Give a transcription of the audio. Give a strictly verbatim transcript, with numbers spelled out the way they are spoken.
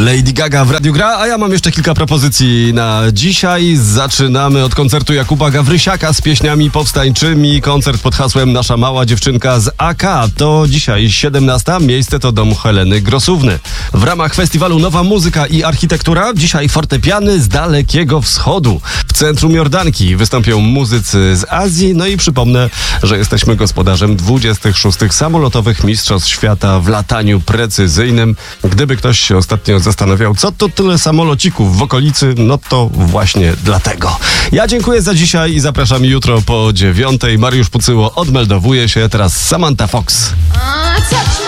Lady Gaga w Radiu Gra, a ja mam jeszcze kilka propozycji na dzisiaj. Zaczynamy od koncertu Jakuba Gawrysiaka z pieśniami powstańczymi. Koncert pod hasłem Nasza mała dziewczynka z A K. To dzisiaj siedemnasta. Miejsce to dom Heleny Grosówny. W ramach festiwalu Nowa Muzyka i Architektura dzisiaj fortepiany z Dalekiego Wschodu. W centrum Jordanki wystąpią muzycy z Azji. No i przypomnę, że jesteśmy gospodarzem dwudziestych szóstych samolotowych Mistrzostw Świata w lataniu precyzyjnym. Gdyby ktoś się ostatnio zastanawiał, co to tyle samolocików w okolicy, no to właśnie dlatego. Ja dziękuję za dzisiaj i zapraszam jutro po dziewiątej. Mariusz Pucyło odmeldowuje się, teraz Samantha Fox.